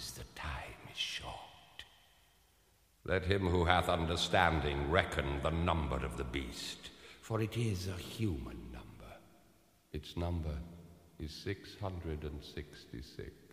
knows the time is short. Let him who hath understanding reckon the number of the beast, for it is a human number. Its number is 666.